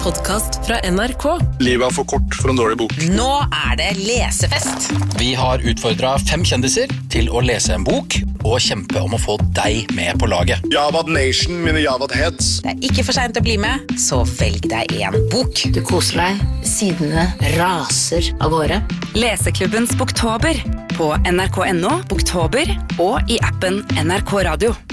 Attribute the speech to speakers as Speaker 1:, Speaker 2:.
Speaker 1: podcast fra NRK.
Speaker 2: Livet er for kort for en dårlig bok.
Speaker 3: Nå det lesefest.
Speaker 4: Vi har utfordret 5 kjendiser til å lese en bok og kjempe om å få deg med på laget.
Speaker 2: Javad Nation, mine Javad Heads.
Speaker 3: Det ikke for sent å bli med, så velg deg en bok.
Speaker 5: Du koser deg, sidene raser av gårde.
Speaker 6: Leseklubbens Boktober på NRK.no, Boktober og i appen NRK Radio.